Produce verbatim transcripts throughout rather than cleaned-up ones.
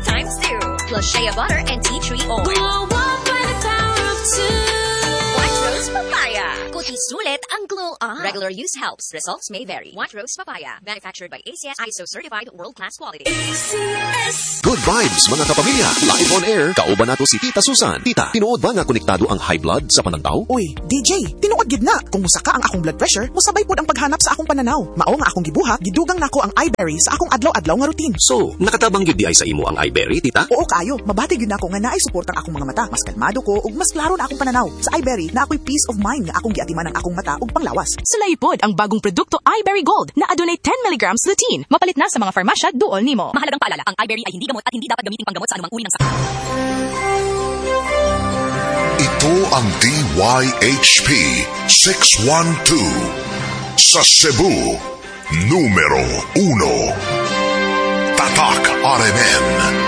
times two. Plus shea butter and tea tree oil. Glow up by the power of two. White Rose Papaya. Kuti sulit ang glow up. Regular use helps. Results may vary. White Rose Papaya. Manufactured by A C S I S O certified world-class quality. A C S. Good vibes mga kapamilya. Live on air, kauban nato si Tita Susan. Tita, tinuod ba nga konektado ang high blood sa panantaw? Uy, D J, tinuod gid na. Kung musaka ang akong blood pressure, musabay pod ang paghanap sa akong pananaw. Mao nga akong gibuhat, gidugang nako ang iBerry sa akong adlaw-adlaw nga routine. So, nakatabang gyud di ay sa imo ang iBerry, Tita? Oo kayo, mabati gyud nako nga naay support ang akong mga mata. Mas kalmado ko ug mas klaro na akong pananaw. Sa iBerry, na ako'y peace of mind nga akong giatiman ang akong mata ug panglawas. Sulaipod ang bagong produkto iBerry Gold na adunay ten milligrams lutein. Mapalit na sa mga farmasya duol nimo. Mahalagang paalala, ang iBerry ay hindi gamot at hindi dapat gamitin panggamot sa anumang uri ng sakit. Ito ang D Y H P six one two sa Cebu, numero uno. Tatak R M N.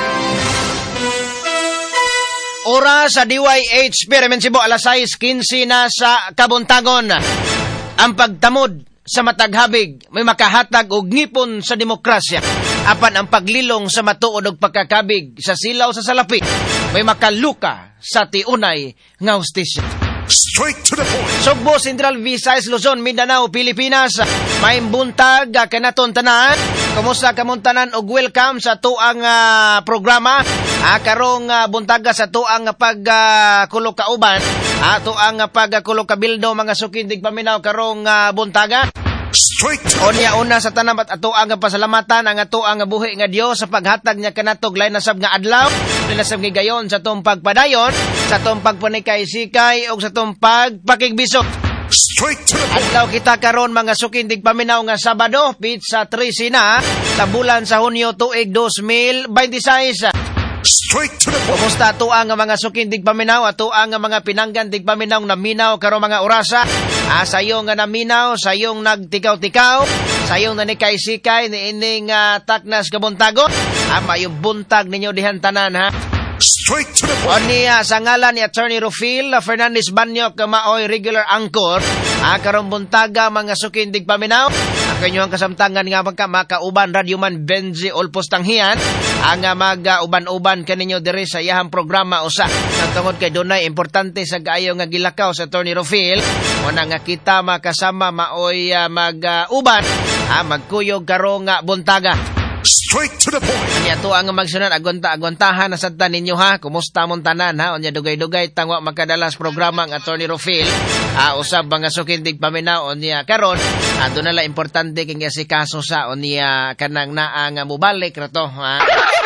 Oras sa D Y H P Remen Cebu, alas sais kinse na sa kabuntagon. Ang pagtamod sa mataghabig may makahatag og ngipon sa demokrasya. Apan ang paglilong sa matuod og pagkakabig sa silaw sa salapi may makaluka sa tiunay nga hustisya. Straight to the point. Sugbo, Central Visayas, Luzon, Mindanao, Pilipinas. May buntag kanaton tanan. Kumusta kamuntanan og welcome sa tuang uh, programa. Ah, karong uh, buntaga sa tuang pagkulok uh, kauban. Ah, tuang uh, pagkulok kabildo mga sukindig paminaw karong uh, buntaga. Straight to Onya una sa tanan at ato ang pasalamatan ang ato ang buhi nga Dios sa paghatag niya kanatog lain nasab nga adlaw, nasab nga gayon sa tong pagpadayon, sa tong pagpanikay-sikay ug sa tong pagpakigbisok. Straight to the point. Adlaw kita karon mga sukindig paminaw nga Sabado, pizza trese na sa bulan sa Hunyo tuig two thousand twenty-six. Straight to the point. Kumusta ato ang mga sukindig paminaw, ato ang mga pinanggan dig paminaw na minaw karong mga orasa. Ah, sayong nga naminaw, sayong nagtikaw-tikaw, sayong nanikay-sikay ni ining uh, taknas kabuntagon. Ah, mayong buntag ninyo dihan tanan ha. Straight to the O point. niya, sa ngalan ni Attorney Rufil Fernandez Banyok, maoy regular anchor, ah, karong buntaga mga sukindig paminaw. Ang kanyang kasamtangan nga magka makauban radyoman Benji Olpos Tanghian, ang uh, mag-uban-uban kaninyo diri sa iyahang programa usa. Nagtungod kay dunay importante sa gaayo nga gilakaw sa Attorney Rufil, muna nga kita makasama maoy uh, mag-uban, uh, ah, magkuyog karong uh, buntaga. Straight to the point. Anya to ang magsunod agwanta-agwantahan na sadta ninyo ha. Kumusta mong tanan ha? Onya dugay-dugay tangwa makadalas programa ang Attorney Rufil. Ah, usab mga sukindig paminaw onya karon. Ah, doon nala importante kay si kaso sa onya kanang naa nga mubalik rato ha.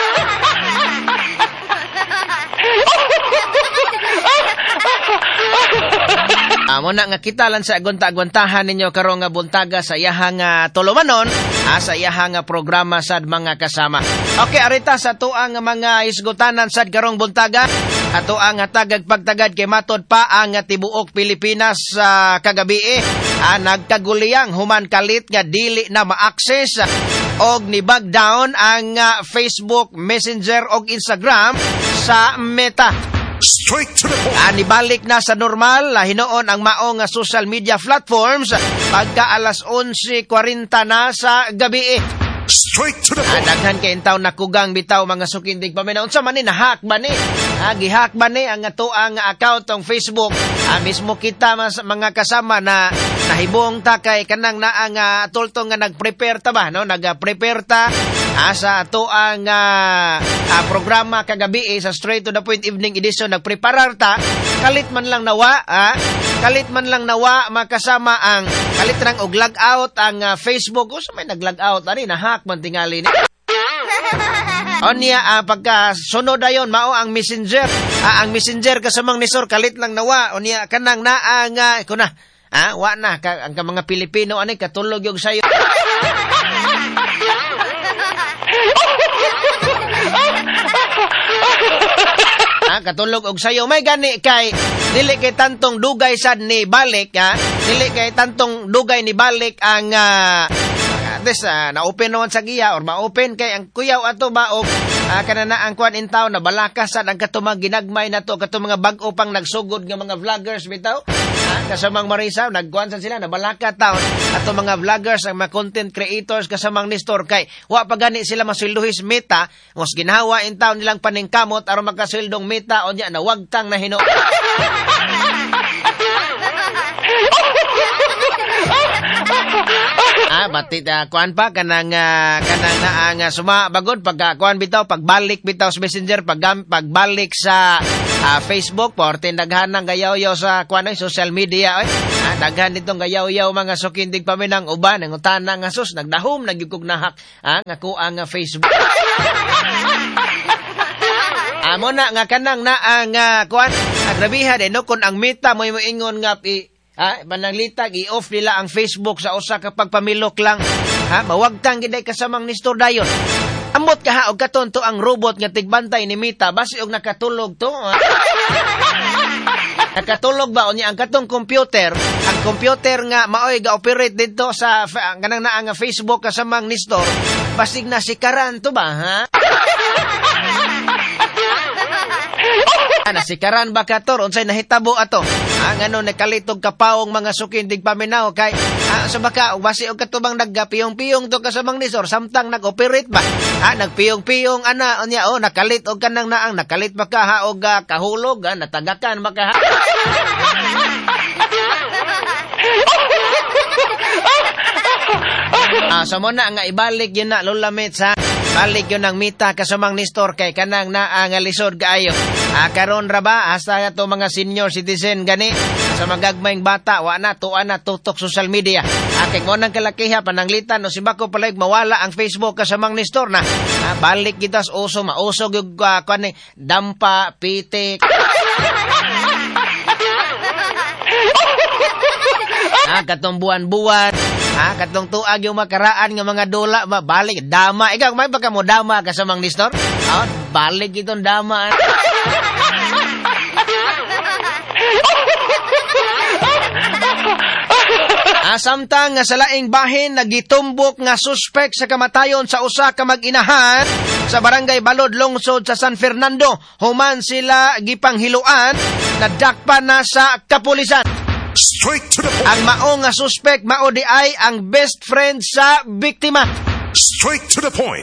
Amo na nga kita lang sa agwanta-agwantahan ninyo karong nga buntaga sa iyahang uh, tulumanon, ah, sa iyahang uh, programa sad mga kasama. Okay, arita sa tuang mga isgutanan sad karong buntaga, ato ang hatagag pagtagad kay matod pa ang uh, tibuok Pilipinas sa uh, kagabi eh, ah, nagkaguliyang human kalit nga dili na ma-access uh, og ni bag down ang uh, Facebook, Messenger og Instagram sa Meta. Straight to the point. Ah, nibalik na sa normal, hinoon ang maong social media platforms pagka alas eleven forty na sa gabi. Straight to the Ah, point. daghan kay intaw nakugang bitaw mga sukindig paminaw. Unsa man ni nahack ba ni? Ah, gihack ba ni ang ato ang account ng Facebook? Ah, mismo kita mas, mga kasama na nahibong ta kay kanang na ang uh, tultong nga nag-prepare ta ba no? Nag-prepare ta ah, sa ato ang uh, uh, programa kagabi eh, sa Straight to the Point Evening Edition. Nagpreparar ta kalit man lang nawa ah, kalit man lang nawa makasama ang kalit nang og log out ang uh, Facebook. Usa may nag-log out ani nahack man tingali ni. O niya, uh, pagka sunod ayon mao ang Messenger. Uh, ang Messenger kasamang nisor kalit lang nawa. O niya, kanang na ang, uh, kuna, ah, wa na, ka, ang ka mga Pilipino, ani, katulog yung sayo. Ah, katulog og sayo. May gani kay, dili kay tantong dugay sad ni balik, ha? Dili kay tantong dugay ni balik ang, ah, this uh, na-open naman sa giya or ma-open kay ang kuyaw ato ba o uh, kanana ang kwan in town na balakasan ang katumang ginagmay na to katong mga bag-o pang nagsugod nga mga vloggers bitaw. Uh, kasamang Marisa, nagkuhan sa sila, nabalaka taon, ato mga vloggers, ang mga content creators, kasamang Nestor, kay, wa pa gani sila masilduhis meta, ngos ginawa in taon nilang paningkamot, aron makasildong meta, o niya, na wagtang na hino. Ah, batit uh, kuan pa kanang uh, kanang naang uh, sumabagod pag uh, kuan bitaw pagbalik bitaw sa Messenger pag pagbalik sa uh, Facebook porte daghan nang gayaw-yaw sa kuan ay social media oy. Ah, daghan ditong gayaw-yaw mga sukindig paminang uban ang utana nga sus nagdahom nagyugog nahak ah, nga kuang uh, Facebook. Amo na nga kanang naang uh, kuan agrabiha din no kun ang meta mo moingon nga i ha, pananglitag, i-off nila ang Facebook sa usa ka pagpamilok lang. Ha, mawagtang giday kasamang Nestor dayon. Amot ka ha, og katonto ang robot nga tigbantay ni Mita, basi og nakatulog to. Ha? Nakatulog ba? O niya, ang katong computer, ang computer nga maoy ga-operate dito sa ang kanang naa nga Facebook kasamang Nestor, basig na sikaran to ba, ha? Nasikaran ba kator unsay nahitabo ato ang ano nakalitog kapaong mga sukindig paminaw kay ah, sa baka basi og katubang naggapiyong-piyong to kasamang Nestor samtang nag-operate ba ha nagpiyong-piyong ana unya oh nakalit og kanang naang nakalit ba ka ha og uh, kahulog ha natagakan ba ka ha Ah, sa mo na nga ibalik yun na lulamit sa balik yun ang Mita kasamang Nestor kay kanang na ang lisod kaayo. Ah, karon ra ba hasta ato mga senior citizen gani sa magagmayng bata wa na tuan na tutok social media. Ah, kay mo nang kalakiha pananglitan no si bako palayg mawala ang Facebook kasamang Nestor na. Ah, balik kita sa uso mausog yung uh, kani dampa pitik. Ah, katong buwan-buwan, ah, katong tuag yung makaraan ng mga dula, ba, balik, dama. Ikaw, may baka mo dama kasamang Nestor? Ah, balik itong dama. Ah, samtang nga sa laing bahin, nagitumbok nga suspek sa kamatayon sa usa ka mag-inahan sa barangay Balod, Lungsod sa San Fernando. Human sila gipanghiluan, nadakpan na sa kapulisan. Straight to the point. Ang maong nga suspect mao di ay ang best friend sa biktima. Straight to the point.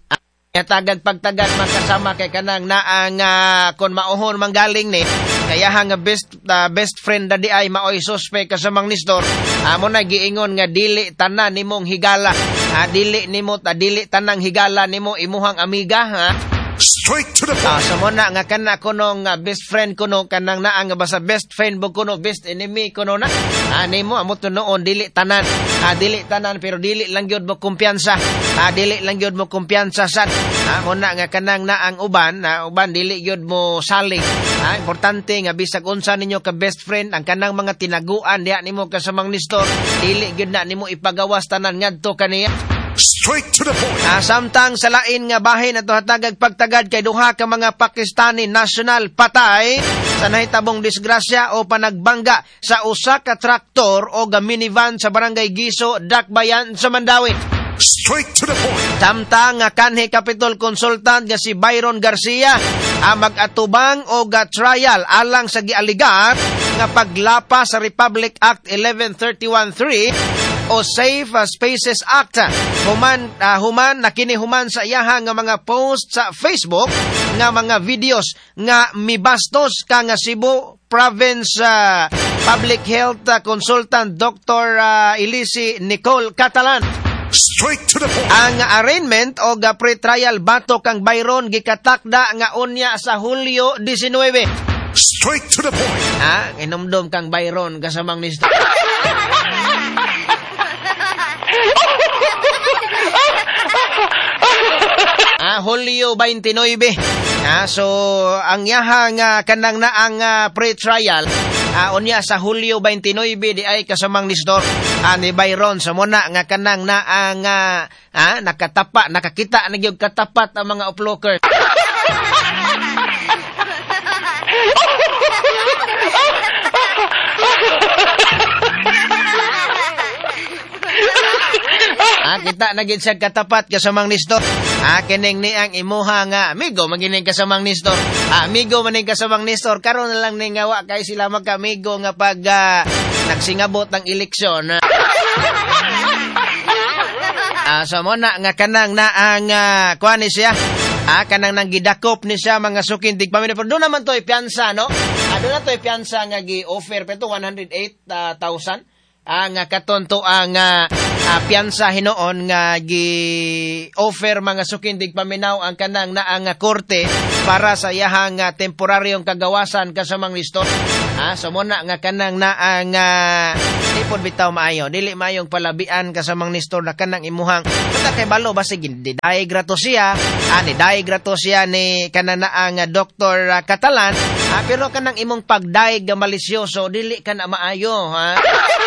Tagad pagtagad makasama kay kanang naang uh, kon mauhon manggaling ni kaya nga best uh, best friend da di ay maoy suspect kasamang Nestor. Amo na giingon nga dili tanan nimong higala. Ha, dili nimo ta dili tanang higala nimo imuhang amiga ha. Straight to the Ah, point. so mo na nga kana kuno nga best friend kuno kanang naa nga basta best friend mo kuno best enemy kuno na. Ani mo amo to noon dili tanan. Ah, dili tanan pero dili lang gyud mo kumpiyansa. Ah, dili lang gyud mo kumpiyansa sad. Ah, mo na nga kanang naang uban, na uban dili gyud mo salig. Ah, importante nga bisag unsa ninyo ka best friend ang kanang mga tinaguan diha nimo kasamang Nestor, dili gyud na nimo ipagawas tanan ngadto kaniya. Straight to the point. Ah, samtang sa lain nga bahin ato hatagag pagtagad kay duha ka mga Pakistani national patay sa nahitabong disgrasya o panagbangga sa usa ka traktor o ga minivan sa barangay Giso, Dakbayan sa Mandawi. Straight to the point. Samtang nga kanhi Capitol Consultant nga si Byron Garcia ang mag-atubang o ga trial alang sa gialigar nga paglapa sa Republic Act eleven thirty-one three o Safe Spaces Act. Human, uh, human na kinihuman sa iyaha nga mga post sa Facebook nga mga videos nga mibastos ka nga Cebu Province uh, Public Health uh, Consultant Doctor uh, Elise Nicole Catalan. Straight to the point. Ang arraignment o ga pre-trial batok kang Byron gikatakda nga unya sa Hulyo nineteen. Straight to the point. Ah, inumdum kang Byron kasamang Nestor. Ah, Hulyo twenty-nine. Ah, so ang yaha nga kanang na ang uh, pre-trial ah, unya sa Hulyo twenty-nine di ay kasamang Nestor ah, ni Byron sa muna nga kanang na ang uh, ah, nakatapa nakakita na gyud katapat ang mga uploader. Ah, kita na gid siya katapat kasamang Nestor. Ah, kining ni ang imuha nga amigo magining kasamang Nestor. Ah, amigo maning kasamang Nestor karon na lang ni nga wa kay sila magka-amigo nga pag uh, nagsingabot ng eleksyon. Ah, so mo na nga kanang na ang uh, kuha ni siya. Ah, kanang nang gidakop ni siya mga sukindig paminaw. Pero doon naman to ipiyansa, no? Ah, doon na to ipiyansa nga gi-offer pero one hundred eight thousand. Ang uh, katonto ang uh, uh, piyansa hinoon nga gi-offer mga sukindig paminaw ang kanang na ang uh, korte para sa iyahang uh, temporaryong kagawasan kasamang listor. Ah, so mo na nga kanang na ang uh, ipon bitaw maayo. Dili maayong palabian kasamang listor na kanang imuhang. Punta kay balo basi gididay grato siya. Ah, ni day grato siya ni kanang na ang uh, Doktor uh, Catalan. Ah, pero kanang imong pagdaig nga malisyoso dili ka na maayo, ha?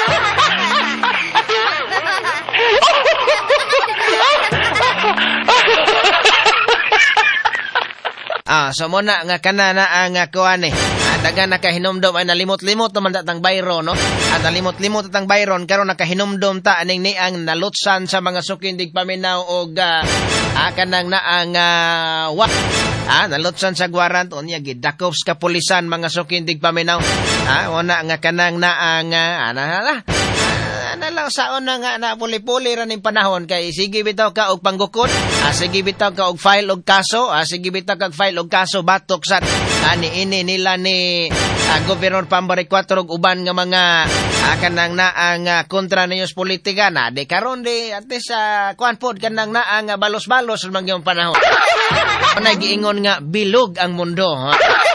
Ah, so mo na nga kana na ang uh, kuan eh. Ah, daga nakahinumdom ay nalimot-limot naman datang bayro, no? At nalimot-limot datang bayron karon nakahinumdom ta aning ni ang nalutsan sa mga sukindig paminaw og uh, ah, kanang na ang uh, wa. Ah, nalutsan sa gwarant unya gidakop sa kapulisan mga sukindig paminaw. Ah, wala nga kanang na ang uh, ana na. Ana lang saon na nga na puli-puli ra ning panahon kay sige bitaw ka og panggukod, ah, sige bitaw ka og file og kaso, ah, sige bitaw ka og file og kaso batok sa ani ini nila ni ah, Gobernador Pambari four og uban nga mga ah, kanang na ang uh, kontra ninyos politika na de karon de at sa uh, kuan pod kanang na ang uh, balos-balos sa mga panahon. Ana giingon nga bilog ang mundo, ha?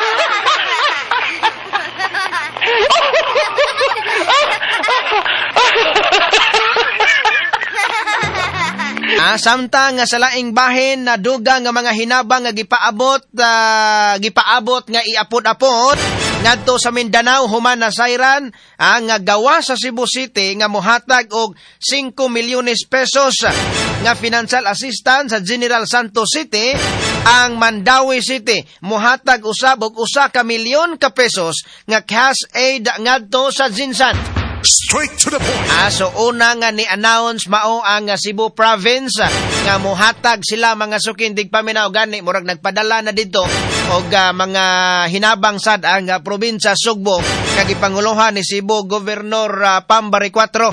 Ah, samtang nga sa laing bahin na dugang nga mga hinabang nga gipaabot uh, gipaabot nga iapod-apod ngadto sa Mindanao human na sayran ang ah, gawa sa Cebu City nga mohatag og five milyones pesos nga financial assistance sa General Santos City. Ang Mandawi City mohatag usab og usa ka milyon ka pesos nga cash aid ngadto sa Jinsan. Straight to the point. Ah, so una nga ni-announce mao ang uh, Cebu Province uh, nga mohatag sila mga sukindig paminaw gani murag nagpadala na dito og uh, mga hinabang sad ang uh, probinsya Sugbo kag ipanguluhan ni Cebu Governor uh, Pambari four.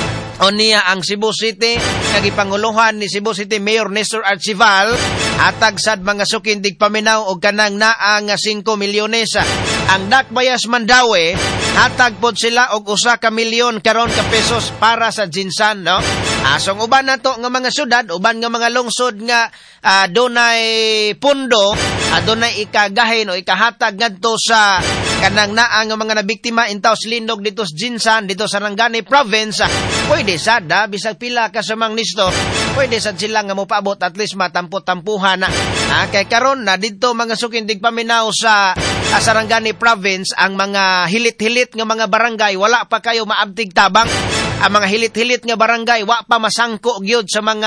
O niya ang Cebu City kag ipanguluhan ni Cebu City Mayor Nestor Archival hatag sad mga sukindig paminaw og kanang naa nga five milyones. Ang Dakbayas Mandawi hatag pod sila og usa ka milyon karon ka pesos para sa Jinsan, no? Asong uban nato nga mga syudad, uban nga mga lungsod nga uh, dunay pundo, uh, dunay ikagahin o ikahatag ngadto sa kanang naa nga mga nabiktima intaw Lindog dito sa Jinsan, dito sa Rangani Province. Pwede sad da bisag pila ka sa mga nisto, pwede sad sila nga mopaabot at least matampo-tampuhan na. Ah, kay karon na dito mga sukindig paminaw sa uh, Sarangani Province ang mga hilit-hilit nga mga barangay wala pa kayo maabtig tabang. Ang mga hilit-hilit nga barangay wa pa masangko gyud sa mga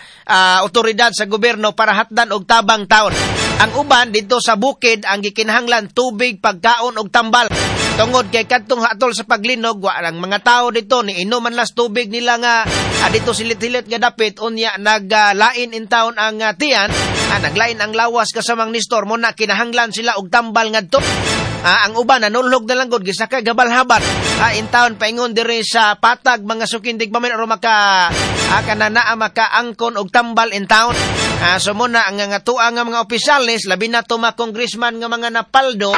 uh, otoridad sa gobyerno para hatdan og tabang taon. Ang uban dito sa bukid ang gikinahanglan tubig, pagkaon og tambal. Tungod kay kadtong hatol sa paglinog wa ang mga tao dito ni inuman las tubig nila nga ah, dito silit-hilit nga dapit unya naglain uh, in town ang uh, tiyan, ah, naglain ang lawas kasamang nistor mo na kinahanglan sila og tambal ngadto. Ah, ang uban nanulog na lang gud gisakay gabalhabat. Ah, in town paingon diri sa patag mga sukindig pamin oro maka ah, kananaa makaangkon og tambal in town. Ah, so mo na ang nga tuwa nga mga opisyales labi na to mga congressman nga mga napaldo.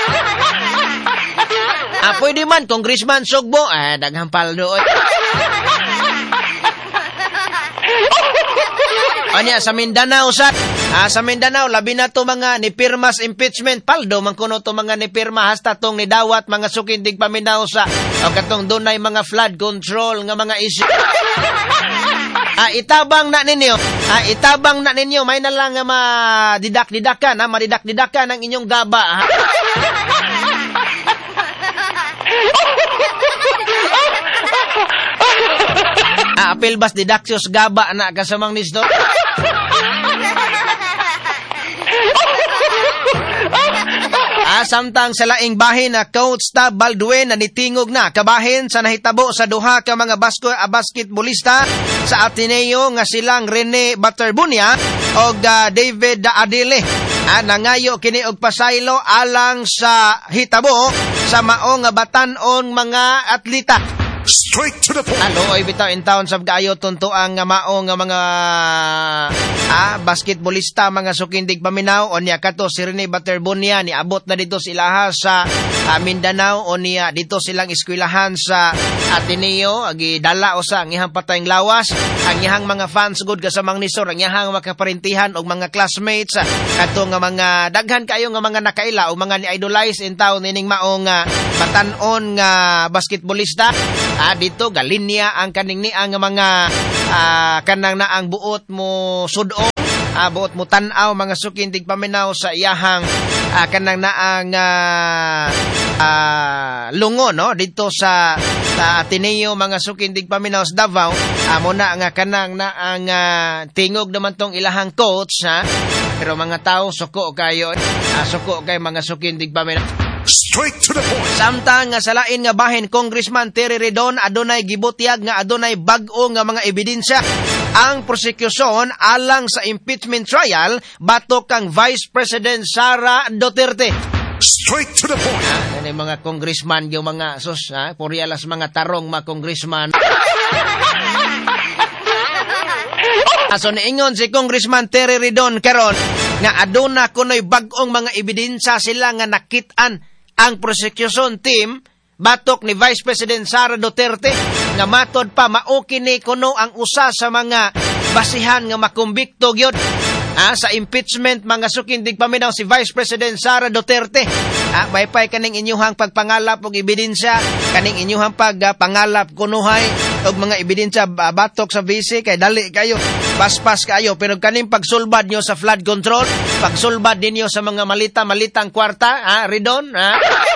Ah, pwede man congressman Sugbo, ah, daghang paldo. Anya sa Mindanao sa ah, sa Mindanao labi na to mga ni pirmas impeachment paldo man kuno to mga ni pirma hasta tong ni dawat mga sukindig paminaw sa o katong dunay mga flood control nga mga issue. Ah, itabang na ninyo. Ah, itabang na ninyo may na lang nga madidak-didakan, ha, madidak-didakan ang inyong gaba. Ha? Ah, apil bas didaksios gaba na kasamang nisdo. Ah, samtang sa laing bahin na Coach Tab Baldwin na nitingog na kabahin sa nahitabo sa duha ka mga basko, uh, basketballista sa Ateneo nga silang Rene Baterbunia o uh, David Adile. Ah, nangayo kini og pasaylo alang sa hitabo sa maong nga batan-on mga atleta. Straight to the point. Alo ay bitaw in town sab kaayo tuntuang nga mao nga mga ah basketballista mga sukindig paminaw o niya kato si Rene Baterbonia ni abot na dito sila sa ah, Mindanao o niya dito silang eskwelahan sa Ateneo agi dala usa ang iyang patayng lawas ang iyang mga fans good kasamang nisor ang iyang makaparintihan og mga classmates ah, kato nga mga daghan kayo nga mga nakaila o mga ni-idolize in town ining mao nga batan-on nga basketballista. Ah, dito galinya ang kaning ni ang mga ah, kanang na ang buot mo sudong, ah, buot mo tan-aw mga sukindig paminaw sa iyahang ah, kanang na ang ah, ah, lungo no dito sa, sa Ateneo mga sukindig paminaw sa Davao. Amo na nga kanang na ang ah, tingog naman tong ilahang coach ha. Pero mga tao suko kayo, ah, suko kay mga sukindig paminaw. Straight to the point. Samtang nga sa lain nga bahin Congressman Terry Redon adunay gibutyag nga adunay bag-o nga mga ebidensya ang prosekusyon alang sa impeachment trial batok kang Vice President Sara Duterte. Straight to the point. Ah, yan mga congressman yung mga sus ha, purialas mga tarong mga congressman. Aso niingon si Congressman Terry Redon karon nga aduna kunoy bag-ong mga ebidensya sila nga nakitaan ang prosecution team batok ni Vice President Sara Duterte nga matod pa mao kini kuno ang usa sa mga basihan nga makumbikto gyud ah, sa impeachment mga sukindig paminaw si Vice President Sara Duterte. Ah, baypay kaning inyuhang pagpangalap og ebidensya kaning inyuhang pagpangalap kunuhay og mga ebidensya uh, batok sa vice kay dali kayo paspas kayo pero kaning pagsulbad nyo sa flood control pagsulbad ninyo sa mga malita-malitang kwarta ah, Redon ah.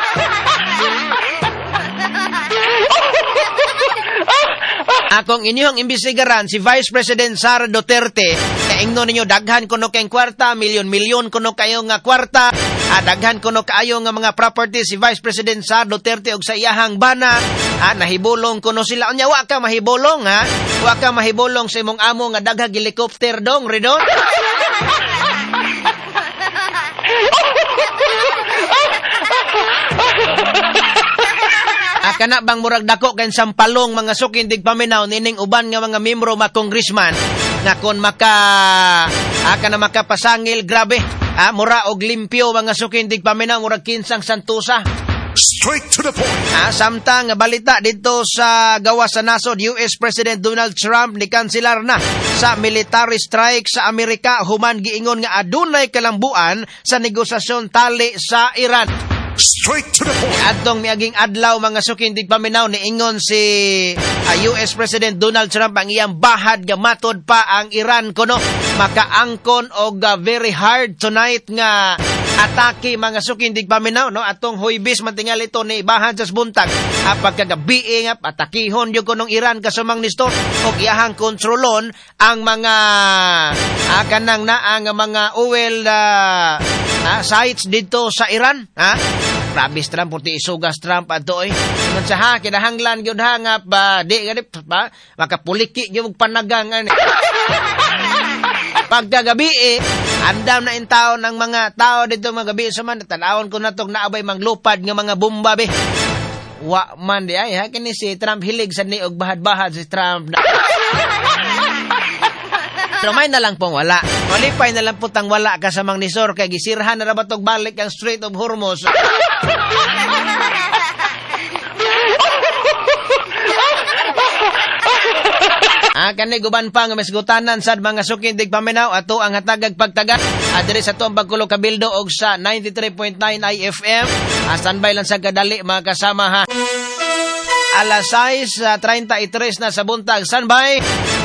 Akong inyong imbisigaran si Vice President Sara Duterte na ingno ninyo daghan kuno kayong kwarta, milyon-milyon kuno kayo nga kwarta, ah, daghan kuno kayo nga mga property si Vice President Sara Duterte og sa iyahang bana, ah, nahibulong kuno sila. Unya wa ka mahibulong ha, wa ka mahibulong sa imong amo nga daghang helicopter dong, Redon. Aka na bang murag dako kay sampalong mga sukindig paminaw nining uban nga mga membro mga congressman nga kon maka aka na makapasangil grabe ah, mura og limpyo mga sukindig paminaw murag kinsang santusa. Straight to the point. Ah, samtang balita dito sa gawas sa nasod U S President Donald Trump ni kanselar na sa military strike sa Amerika human giingon nga adunay kalambuan sa negosasyon tali sa Iran. Straight to the point. Adtong miaging adlaw mga sukindig paminaw niingon si uh, U S President Donald Trump ang iyang bahad nga matod pa ang Iran kuno makaangkon og uh, very hard tonight nga atake mga sukindig paminaw no atong Huwebes mantingal ito ni bahad sa buntag uh, pagkagabi nga atakihon yo kunong Iran kasumang nistor og iyahang kontrolon ang mga uh, kanang na ang mga oil uh, uh, sites dito sa Iran ha. Rabis Trump, puti isugas Trump ato eh. Ngan sa ha, kinahanglan yun ha nga ba, di ganit ba, makapuliki yung panagangan eh. Pagkagabi eh, andam na in tao ng mga tao dito mga gabi sa man, tanawon ko na itong naabay manglupad ng mga bomba be. Wa man di ay ha, kini si Trump hilig sa niog bahad-bahad si Trump na. Pero may na lang pong wala. Malipay na lang putang wala ka sa mang nisor kay gisirhan na rabatog balik ang Strait of Hormuz. Ah, kani guban pa nga mesgutanan sad mga sukindig paminaw ato ang hatagag pagtagat adiri sa tuang pagkulo kabildo og sa ninety-three point nine I F M. Ah, standby lang sa kadali mga kasama ha. Alas sais thirty-three na sa buntag, standby.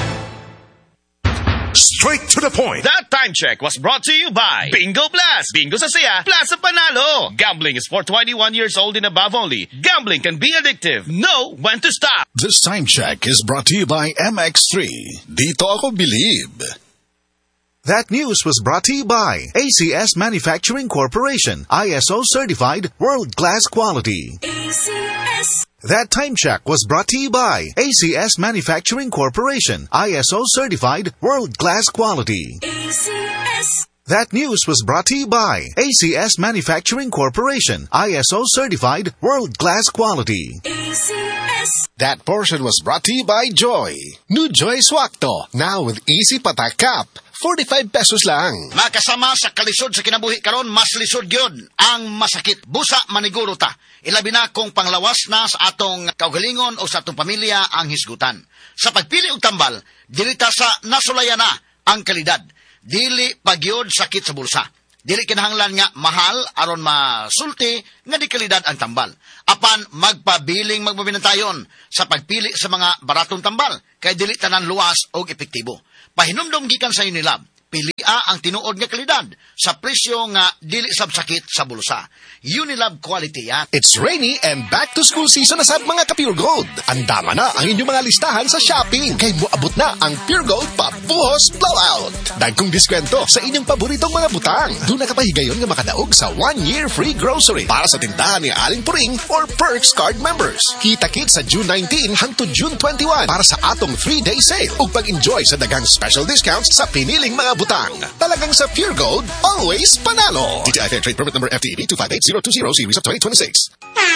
Straight to the point. That time check was brought to you by Bingo Blast. Bingo sa saya, plus sa panalo. Gambling is for twenty-one years old and above only. Gambling can be addictive. Know when to stop. This time check is brought to you by M X three. Dito ako believe. That news was brought to you by A C S Manufacturing Corporation, I S O certified, world-class quality. A C S. That time check was brought to you by A C S Manufacturing Corporation, I S O certified, world-class quality. A C S. That news was brought to you by A C S Manufacturing Corporation, I S O certified world-class quality. A C S. That portion was brought to you by Joy. New Joy Swakto, now with easy patak cap. forty-five pesos lang. Makasama sa kalisod sa kinabuhi karon, mas lisod gyud ang masakit. Busa maniguro ta. Ilabi na kung panglawas na sa atong kaugalingon o sa atong pamilya ang hisgutan. Sa pagpili og tambal, dili ta sa nasulayan na ang kalidad. Dili pagyod sakit sa bulsa. Dili kinahanglan nga mahal aron masulti nga di kalidad ang tambal. Apan magpabiling magpabinantayon sa pagpili sa mga baratong tambal kay dili tanan luwas og epektibo. Pahinumdom gikan sa Unilab, pilia ang tinuod nga kalidad sa presyo nga dili sab sakit sa bulsa. Unilab quality yan. It's rainy and back to school season na sa mga ka-Pure Gold. Andama na ang inyong mga listahan sa shopping. Kay buabot na ang Pure Gold Pabuhos Blowout. Dagkong diskwento sa inyong paboritong mga butang. Doon na kapahigayon nga makadaog sa one year free grocery para sa tindahan ni Aling Puring or Perks Card members. Kita-kit sa June nineteenth hangtod June twenty-one para sa atong three-day sale ug pag-enjoy sa dagang special discounts sa piniling mga butang. Talagang sa Pure Gold, always panalo. D T I Fair Trade Permit Number F T E B two five eight zero two zero Series of twenty twenty-six.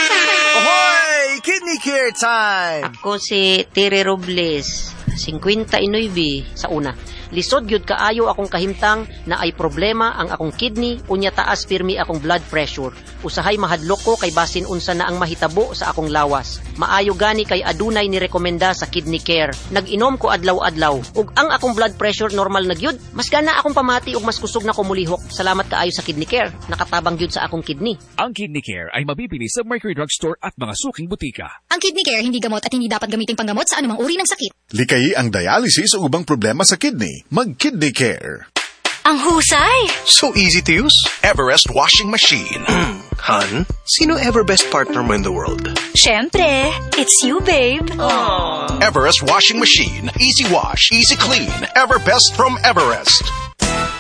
Ahoy! Kidney care time! Ako si Tere Robles, fifty-nine sa una. Lisod gyud kaayo akong kahimtang na ay problema ang akong kidney unya taas pirmi akong blood pressure. Usahay mahadlok ko kay basin unsa na ang mahitabo sa akong lawas. Maayo gani kay adunay ni rekomenda sa kidney care. Nag-inom ko adlaw-adlaw ug ang akong blood pressure normal na gyud. Mas gana akong pamati ug mas kusog na ko mulihok. Salamat kaayo sa kidney care. Nakatabang gyud sa akong kidney. Ang kidney care ay mabibili sa Mercury Drugstore at mga suking butika. Ang kidney care hindi gamot at hindi dapat gamitin panggamot sa anumang uri ng sakit. Likayi ang dialysis o ubang problema sa kidney. Mag-Kidney Care. Ang husay! So easy to use. Everest washing machine. Han, sino ever best partner mo in the world? Syempre, it's you, babe. Everest washing machine. Easy wash, easy clean. Ever best from Everest.